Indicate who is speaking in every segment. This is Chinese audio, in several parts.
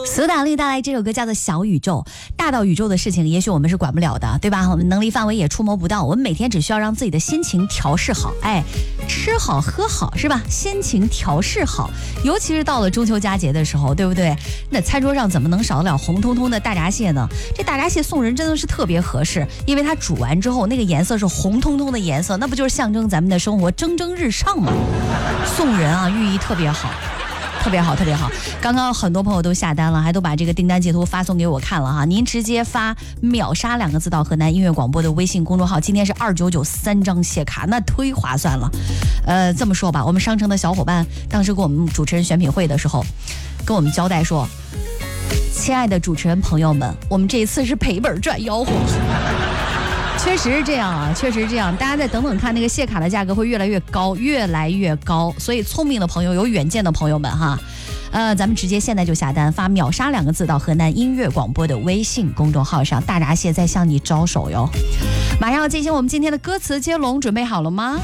Speaker 1: 苏打绿带来这首歌叫做《小宇宙》，大到宇宙的事情也许我们是管不了的，对吧？我们能力范围也触摸不到，我们每天只需要让自己的心情调试好，吃好喝好，是吧？心情调试好，尤其是到了中秋佳节的时候，对不对？那餐桌上怎么能少得了红彤彤的大闸蟹呢？这大闸蟹送人真的是特别合适，因为它煮完之后那个颜色是红彤彤的颜色，那不就是象征咱们的生活蒸蒸日上吗？送人啊，寓意特别好。特别好，特别好！刚刚很多朋友都下单了，还都把这个订单截图发送给我看了哈。您直接发"秒杀"2个字到河南音乐广播的微信公众号，今天是299 3张谢卡，那忒划算了。这么说吧，我们商城的小伙伴当时给我们主持人选品会的时候，跟我们交代说："亲爱的主持人朋友们，我们这一次是赔本赚吆喝。"确实是这样啊，确实是这样。大家再等等看，那个谢卡的价格会越来越高，越来越高。所以聪明的朋友，有远见的朋友们哈，咱们直接现在就下单，发"秒杀"2个字到河南音乐广播的微信公众号上，大闸蟹在向你招手哟。马上要进行我们今天的歌词接龙，准备好了吗？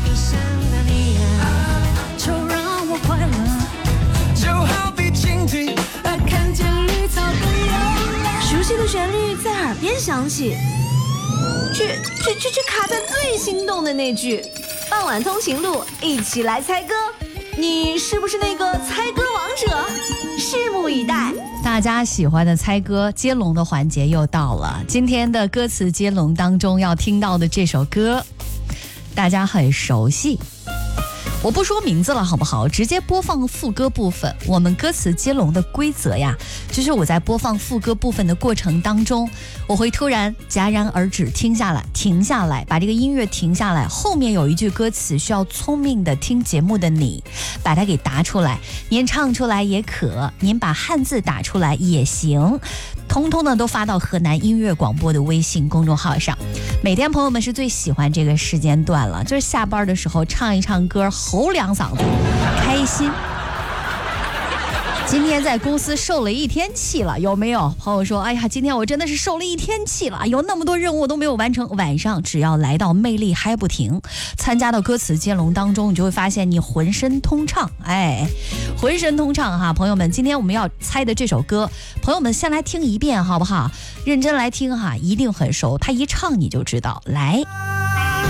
Speaker 2: 熟悉的旋律在耳边响起，却卡在最心动的那句。傍晚通勤路，一起来猜歌，你是不是那个猜歌王者？拭目以待。
Speaker 1: 大家喜欢的猜歌接龙的环节又到了，今天的歌词接龙当中要听到的这首歌，大家很熟悉。我不说名字了好不好，直接播放副歌部分。我们歌词接龙的规则呀，就是我在播放副歌部分的过程当中，我会突然戛然而止，停下来，把这个音乐停下来，后面有一句歌词需要聪明的听节目的你把它给答出来，您唱出来也可，您把汉字打出来也行，通通的都发到河南音乐广播的微信公众号上。每天朋友们是最喜欢这个时间段了，就是下班的时候唱一唱歌，吼2嗓子，开心。今天在公司受了一天气了，有没有朋友说，哎呀，今天我真的是受了一天气了，有那么多任务都没有完成。晚上只要来到魅力嗨不停，参加到歌词接龙当中，你就会发现你浑身通畅，浑身通畅哈。朋友们，今天我们要猜的这首歌，朋友们先来听一遍好不好？认真来听哈，一定很熟，他一唱你就知道。来。